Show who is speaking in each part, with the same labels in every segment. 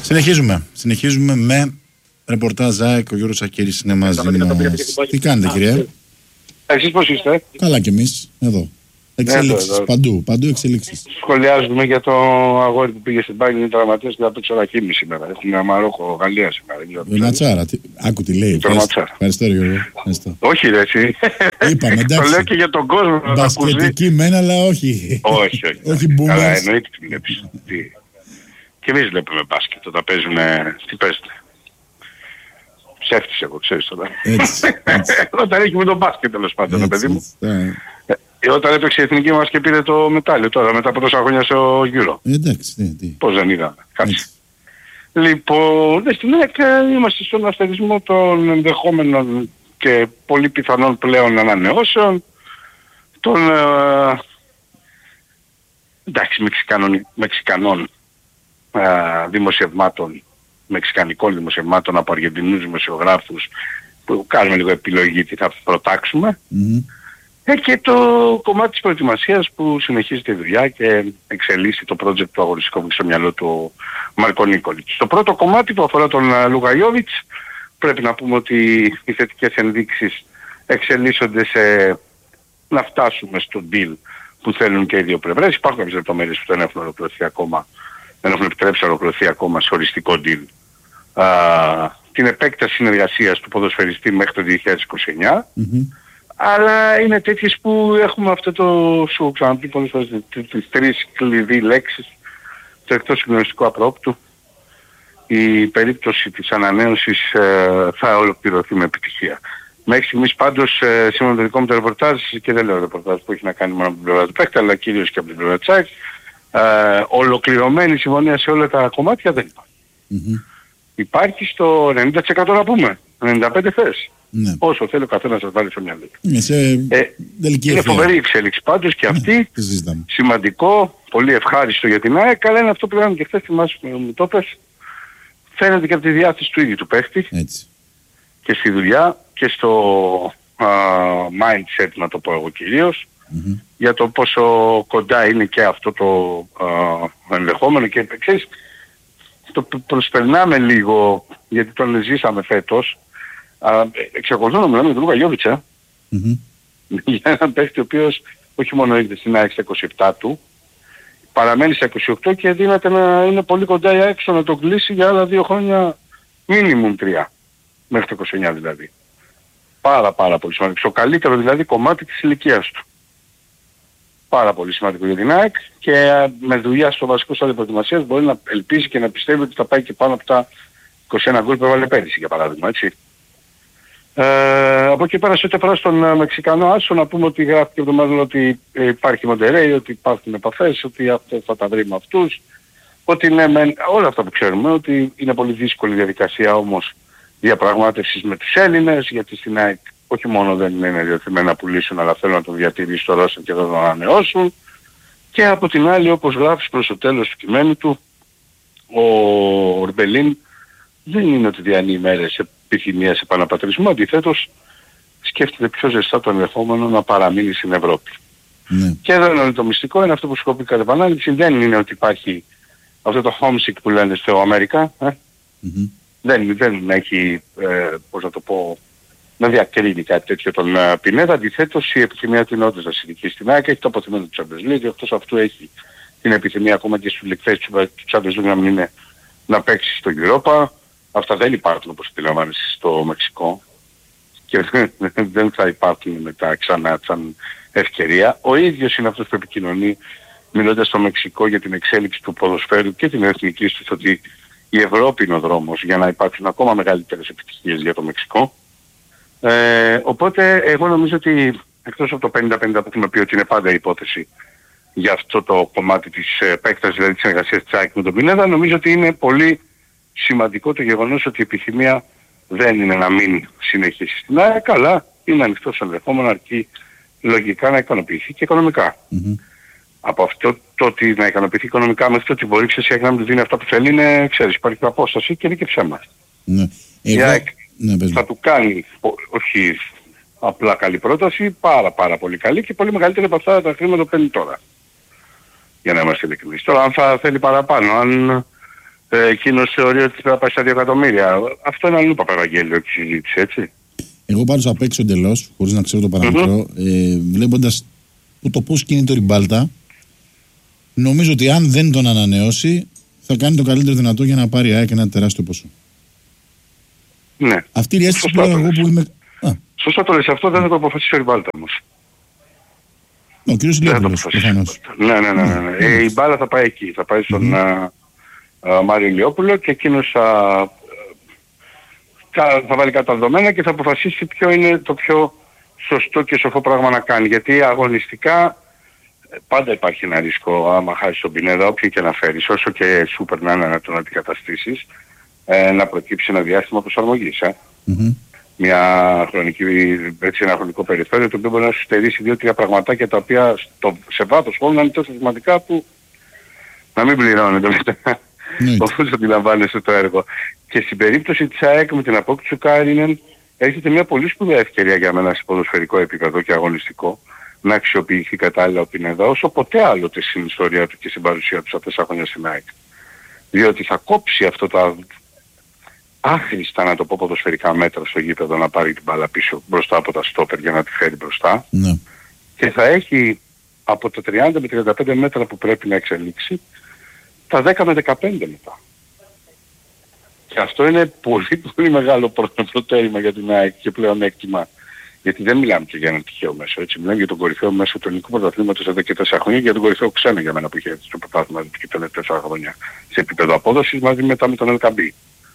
Speaker 1: Συνεχίζουμε με ρεπορτάζ ΑΕΚ. Ο Γιώργος Ακύρης είναι μαζί μας. Τι κάνετε, κυρία?
Speaker 2: Εσείς πώς είστε?
Speaker 1: Καλά κι εμείς, εδώ. Εξελίξεις, παντού εξελίξεις.
Speaker 2: Σχολιάζουμε για το αγόρι που πήγε στην Πάγκη, είναι τραυματίας και θα παίξει ώρα χείμη σήμερα. Έχουμε Μαρόκο, Γαλλία σήμερα.
Speaker 1: Ματσάρα, άκου τι λέει. Ευχαριστώ, Γιώργο.
Speaker 2: Όχι ρε εσύ.
Speaker 1: Είπαμε, εντάξει.
Speaker 2: Το λέω και για τον κόσμο να το ακούσει.
Speaker 1: Μπασκετική μένα, αλλά όχι.
Speaker 2: Όχι boomers. Αλλά εννοείται τι βλέπεις. Και εμείς βλέπουμε μπάσκετ όταν παίζουμε. Τι παίζετε? Ψεύτης εγώ, ξέρεις τώρα.
Speaker 1: Έτσι.
Speaker 2: Όταν έχει με τον μπάσκετ τέλος πάντων, το παιδί μου. Όταν έπαιξε η εθνική μας και πήρε το μετάλλιο τώρα, μετά από τόσα χρόνια στο Euro.
Speaker 1: Εντάξει, τι.
Speaker 2: Πώς δεν είδαμε. Κάτσε. Λοιπόν, στην ΑΕΚ είμαστε στον αστερισμό των ενδεχόμενων και πολύ πιθανών πλέον ανανεώσεων των μεξικανών δημοσιευμάτων, μεξικανικών δημοσιευμάτων από Αργεντινούς δημοσιογράφους που κάνουμε λίγο επιλογή τι θα προτάξουμε. Και το κομμάτι της προετοιμασίας που συνεχίζει τη δουλειά και εξελίσσει το project του αγωνιστικού που στο μυαλό του Μάρκο Νίκολιτς. Το πρώτο κομμάτι που αφορά τον Λουγαϊόβιτς, πρέπει να πούμε ότι οι θετικές ενδείξεις εξελίσσονται σε να φτάσουμε στο deal που θέλουν και οι δύο πλευρές. Υπάρχουν κάποιες λεπτομέρειες που δεν έχουν ολοκληρωθεί ακόμα, δεν έχουν επιτρέψει να ολοκληρωθεί ακόμα σε οριστικό deal. Την επέκταση συνεργασίας του ποδοσφαιριστή μέχρι το 2029. Αλλά είναι τέτοιες που έχουμε αυτό το σου ξαναπεί πολλές φορές τις τρεις κλειδί λέξεις, το εκτός συγκλονιστικού απρόπτου. Η περίπτωση της ανανέωσης θα ολοκληρωθεί με επιτυχία. Μέχρι στιγμής πάντως σήμερα το δικό μου το ρεπορτάζ, και δεν λέω ρεπορτάζ που έχει να κάνει μόνο από την πλευρά του παίκτη, αλλά κυρίως και από την πλευρά της ΑΕΚ, ολοκληρωμένη συμφωνία σε όλα τα κομμάτια δεν υπάρχει. Υπάρχει στο 90% να πούμε, 95 θέσεις. Ναι. Όσο θέλει ο καθένας να βάλει στο μυαλό του. Είναι φοβερή εξέλιξη πάντως και αυτή, σημαντικό, πολύ ευχάριστο για την ΑΕΚ, αλλά είναι αυτό που λέγαμε και χθες, θυμάσαι που μου το πες, φαίνεται και από τη διάθεση του ίδιου του παίχτη και στη δουλειά και στο mindset, να το πω εγώ κυρίως, για το πόσο κοντά είναι και αυτό το ενδεχόμενο και ξέρεις, το προσπερνάμε λίγο γιατί τον ζήσαμε φέτος. Εξακολουθώ να μιλάμε για τον Λουγαϊόβιτς, για έναν παίχτη ο οποίος όχι μόνο έρχεται στην ΑΕΚ στα 27 του, παραμένει στα 28 και δύναται να είναι πολύ κοντά η ΑΕΚ να τον κλείσει για άλλα 2 χρόνια, minimum 3, μέχρι το 29 δηλαδή. Πάρα πολύ σημαντικό. Στο καλύτερο δηλαδή κομμάτι της ηλικίας του. Πάρα πολύ σημαντικό για την ΑΕΚ και με δουλειά στο βασικό στάδιο προετοιμασίας μπορεί να ελπίζει και να πιστεύει ότι θα πάει και πάνω από τα 21 γκολ που έβαλε πέρυσι για παράδειγμα, έτσι. Από εκεί πέρα σε ό,τι αφορά στον Μεξικανό άσο να πούμε ότι γράφει και εβδομάδα ότι υπάρχει Μοντερέι, ότι υπάρχουν επαφές, ότι αυτό θα τα βρει με αυτούς, ότι ναι, όλα αυτά που ξέρουμε, ότι είναι πολύ δύσκολη διαδικασία όμως διαπραγμάτευσης με τους Έλληνες, γιατί στην ΑΕΚ όχι μόνο δεν είναι διατεθειμένοι να πουλήσουν, αλλά θέλουν να τον διατηρήσουν στο Ρώσο και να τον ανανεώσουν. Και από την άλλη, όπως γράφει προς το τέλος του κειμένου του, ο Ορμπελίν δεν είναι ότι διανύει μέρες επιθυμίας επαναπατρισμού, αντιθέτως σκέφτεται πιο ζεστά το ενδεχόμενο να παραμείνει στην Ευρώπη. Και εδώ είναι το μυστικό, είναι αυτό που σκοπεί κατά επανάληψη, δεν είναι ότι υπάρχει αυτό το homesick που λένε στο Αμερικά, δεν έχει, πώς να το πω, να διακρίνει κάτι τέτοιο τον Πινέδα. Αντιθέτως η επιθυμία του είναι όντως να συνδικήσει στην ΑΕΚ, έχει το αποθυμένο του Champions League, εκτός αυτού έχει την επιθυμία ακόμα και στους λεκθές του Champions League να μην είναι να παίξει στο Europa. Αυτά δεν υπάρχουν όπως αντιλαμβάνεσαι στο Μεξικό και δεν θα υπάρχουν μετά ξανά σαν ευκαιρία. Ο ίδιος είναι αυτός που επικοινωνεί μιλώντας στο Μεξικό για την εξέλιξη του ποδοσφαίρου και την εθνική του, ότι η Ευρώπη είναι ο δρόμος για να υπάρξουν ακόμα μεγαλύτερες επιτυχίες για το Μεξικό. Οπότε εγώ νομίζω ότι εκτός από το 50-50 που έχουμε πει ότι είναι πάντα η υπόθεση για αυτό το κομμάτι της επέκτασης, δηλαδή της συνεργασίας της ΑΕΚ με τον Πινέδα, νομίζω ότι είναι πολύ σημαντικό το γεγονός ότι η επιθυμία δεν είναι να μην συνεχίσει στην ΑΕΚ, αλλά είναι ανοιχτό στο ενδεχόμενο αρκεί λογικά να ικανοποιηθεί και οικονομικά. Από αυτό το ότι να ικανοποιηθεί οικονομικά μέχρι το ότι μπορεί ξεσία να μην δίνει αυτά που θέλει είναι, ξέρεις, υπάρχει απόσταση και είναι και ψέμα. Η ΑΕΚ θα του κάνει, όχι απλά καλή πρόταση, πάρα πολύ καλή και πολύ μεγαλύτερη από αυτά τα χρήματα που παίρνει τώρα. Για να είμαστε ειλικρινείς. Τώρα αν θα θέλει παραπάνω, αν εκείνος θεωρεί ότι θα πάει στα 2 εκατομμύρια. Αυτό είναι αλλού Παπαγγέλιο και συζήτηση, έτσι.
Speaker 1: Εγώ πάντως απ' έξω εντελώς, χωρίς να ξέρω το παραμικρό, βλέποντας το πώς κινείται ο Ριμπάλτα, νομίζω ότι αν δεν τον ανανεώσει, θα κάνει το καλύτερο δυνατό για να πάρει ΑΕΚ ένα τεράστιο ποσό.
Speaker 2: Ναι.
Speaker 1: Αυτή η αίσθηση που εγώ που είμαι.
Speaker 2: Σωστά το λες, αυτό δεν θα το αποφασίσει ο Ριμπάλτα όμως.
Speaker 1: Ο κύριος Ηλιόπουλος, προφανώς.
Speaker 2: Ναι. Η μπάλα θα πάει εκεί, θα πάει στον Μάριο Ηλιόπουλο και εκείνος θα βάλει κάτω τα δεδομένα και θα αποφασίσει ποιο είναι το πιο σωστό και σοφό πράγμα να κάνει. Γιατί αγωνιστικά πάντα υπάρχει ένα ρίσκο άμα χάσεις τον Πινέδα, όποιο και να φέρεις, όσο και σούπερ να είναι να τον αντικαταστήσεις, να προκύψει ένα διάστημα προσαρμογής. Ένα χρονικό περιθώριο το οποίο μπορεί να σου στερήσει 2-3 πραγματάκια τα οποία σε βάθος χρόνου να είναι τόσο σημαντικά που να μην πληρώνεται μετά. Όπως αντιλαμβάνεσαι το έργο. Και στην περίπτωση της ΑΕΚ με την απόκτηση του Κάινεν έρχεται μια πολύ σπουδαία ευκαιρία για μένα σε ποδοσφαιρικό επίπεδο και αγωνιστικό να αξιοποιηθεί κατάλληλα ο Πινέδα όσο ποτέ άλλοτε στην ιστορία του και στην παρουσία του στα 4 χρόνια στην ΑΕΚ. Διότι θα κόψει αυτό τα άχρηστα, να το πω, ποδοσφαιρικά μέτρα στο γήπεδο να πάρει την μπάλα πίσω μπροστά από τα στόπερ για να τη φέρει μπροστά. Ναι. Και θα έχει από τα 30 με 35 μέτρα που πρέπει να εξελίξει τα 10 με 15 μετά. Και αυτό είναι πολύ πολύ μεγάλο προτέρημα για την ΑΕΚ και πλέον έκτημα. Γιατί δεν μιλάμε και για ένα τυχαίο μέσο, έτσι. Μιλάμε για τον κορυφαίο μέσο του ελληνικού πρωταθλήματος εδώ και 4 χρόνια και για τον κορυφαίο ξένο για μένα που είχε στο πρωτάθλημα και τα 4 χρόνια σε επίπεδο απόδοσης μαζί μετά με τον Ελκαμπή.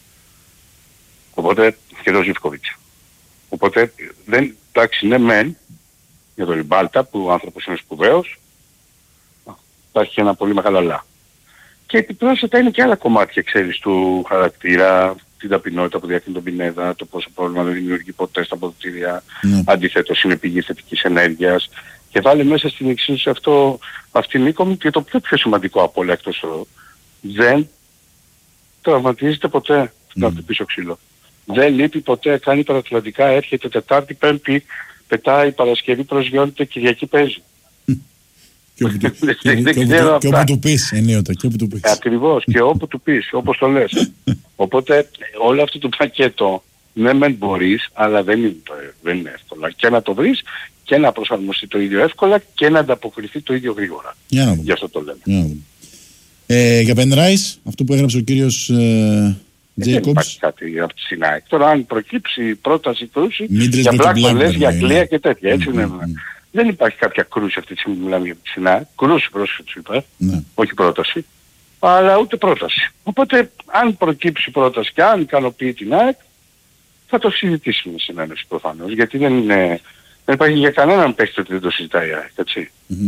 Speaker 2: Οπότε και τον Ζιβκοβιτς. Οπότε δεν, εντάξει, ναι μεν για τον Ριμπάλτα που ο άνθρωπος είναι σπουδαίος, υπάρχει ένα πολύ μεγάλο αλλά. Και επιπρόσθετα είναι και άλλα κομμάτια, ξέρεις, του χαρακτήρα, την ταπεινότητα που διακρίνει τον Πινέδα, το πόσο πρόβλημα δεν δημιουργεί ποτέ στα αποδυτήρια, αντιθέτως είναι πηγή θετικής ενέργειας. Και βάλει μέσα στην εξίσωση αυτό, αυτήν Νίκο και το πιο σημαντικό από όλα εκτός δεν τραυματίζεται ποτέ στο πίσω ξύλο. Δεν λείπει ποτέ, κάνει παρατλαντικά, έρχεται Τετάρτη, Πέμπτη, πετάει Παρασκευή, προσγειώνεται, Κυριακή παίζει.
Speaker 1: Και όπου του πεις, ενίοτε, και όπου του πεις.
Speaker 2: Ακριβώς, και όπου του πεις, όπως το λες. Οπότε όλο αυτό το πακέτο, ναι μεν μπορείς, αλλά δεν είναι εύκολα. Και να το βρεις και να προσαρμοστεί το ίδιο εύκολα και να ανταποκριθεί το ίδιο γρήγορα. Γι' αυτό το λέμε.
Speaker 1: Για Penrise, αυτό που έγραψε ο κύριος
Speaker 2: δεν υπάρχει κάτι από τη ΣΥΝΑΕΚ. Τώρα αν προκύψει πρόταση κρούση για Blackburn, λες, για Αγγλία και τέτοια, έτσι είναι. Δεν υπάρχει κάποια κρούση αυτή τη στιγμή που μιλάμε για τη ΣΥΝΑΕΚ. Κρούση πρόσφατα σου είπα, όχι πρόταση, αλλά ούτε πρόταση. Οπότε αν προκύψει πρόταση και αν ικανοποιεί την ΑΕΚ, θα το συζητήσουμε στην συνένεση προφανώς. Γιατί δεν υπάρχει για κανέναν παίχτη ότι δεν το συζητάει η ΑΕΚ, έτσι.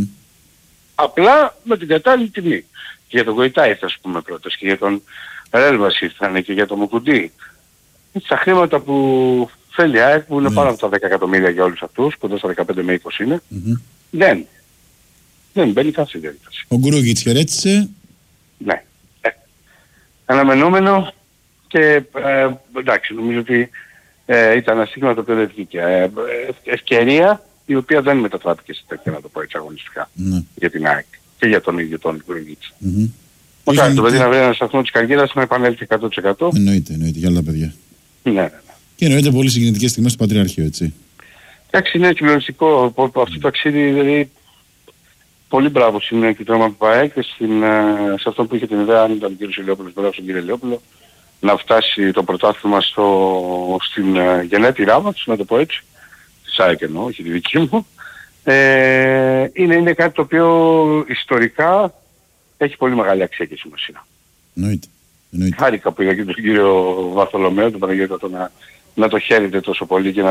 Speaker 2: Απλά με την κατάλληλη τιμή. Και για τον Γοητάη θα σου πούμε πρόταση και για τον Ρέλβας ήρθανε και για το Μουκουντή. Τα χρήματα που θέλει η ΑΕΚ που είναι πάνω από τα 10 εκατομμύρια για όλους αυτούς, κοντά στα 15 με 20 είναι, δεν μπαίνει καν στην διαδικασία.
Speaker 1: Ο Γκρούγιτς χαιρέτησε.
Speaker 2: Ναι. Αναμενόμενο και εντάξει, νομίζω ότι ήταν ένα στίγμα το οποίο δεν βγήκε. Ευκαιρία η οποία δεν μετατράπηκε σε τέτοια, να το πω έτσι αγωνιστικά, για την ΑΕΚ και για τον ίδιο τον Γκρούγιτς. Όταν το παιδί να βρει ένα σταθμό της καριέρας να επανέλθει 100%.
Speaker 1: Εννοείται για όλα τα παιδιά.
Speaker 2: Ναι.
Speaker 1: Και εννοείται πολύ συγκινητικές στιγμές στο Πατριάρχιο, έτσι.
Speaker 2: Εντάξει, είναι κυριολεκτικό αυτό το ταξίδι, δηλαδή πολύ μπράβο στην Κιτρώμα Παπαέ και σε αυτό που είχε την ιδέα, αν ήταν ο κύριος Ηλιόπουλος, μπράβο στον κύριο Ηλιόπουλο, να φτάσει το πρωτάθλημα στην γενέτειρά μας, να το πω έτσι, της ΑΕΚ εννοώ, όχι τη δική μου. Είναι κάτι το οποίο ιστορικά έχει πολύ μεγάλη αξία και σημασία.
Speaker 1: Εννοείται.
Speaker 2: Χάρηκα που είδα και τον κύριο Βαρθολομαίο, τον Παναγιώτο, να το χαίρεται τόσο πολύ και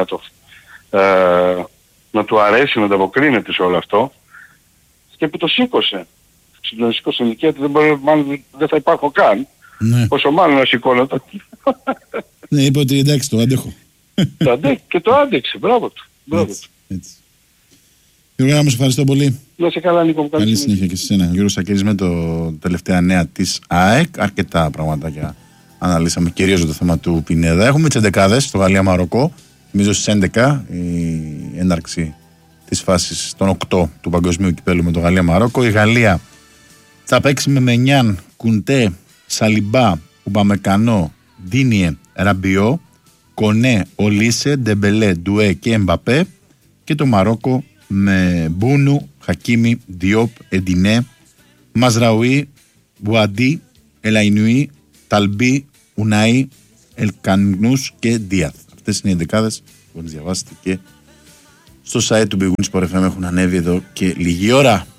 Speaker 2: να του αρέσει να ανταποκρίνεται σε όλο αυτό και που το σήκωσε. Συντονιστικό ηλικία του δεν θα υπάρχω καν. Όσο μάλλον να σηκώνω.
Speaker 1: Ναι, είπε ότι εντάξει, το αντέχω.
Speaker 2: Και το άντεξε, μπράβο του.
Speaker 1: Έτσι. Γιώργο, να σε ευχαριστώ πολύ.
Speaker 2: Να σε καλά, Νίκο.
Speaker 1: Καλή συνέχεια και σε εσένα. Γιώργος Σακύρης με το τελευταία νέα της ΑΕΚ. Αρκετά πραγματάκια αναλύσαμε, κυρίως το θέμα του Πινέδα. Έχουμε τις 11 στο Γαλλία-Μαροκό. Νομίζω στις 11 η έναρξη της φάσης των 8 του Παγκοσμίου Κυπέλλου με το Γαλλία-Μαρόκο. Η Γαλλία θα παίξει με Μενιάν, Κουντέ, Σαλιμπά, Ουπαμεκανό, Ντίνιε, Ραμπιό, Κονέ, Ολίσε, Ντεμπελέ, Ντουέ και Εμπαπέ, και το Μαρόκο με Μπούνου, Χακίμι, Διόπ, Εντινέ, Μαζραουί, Μπουαντί, Ελαϊνουί, Ταλμπί, Ουναΐ, Ελκανούς και Δίαθ. Αυτές είναι οι δεκάδες που μπορείτε να διαβάσετε και στο site του Big Win Sport FM, έχουν ανέβει εδώ και λίγη ώρα.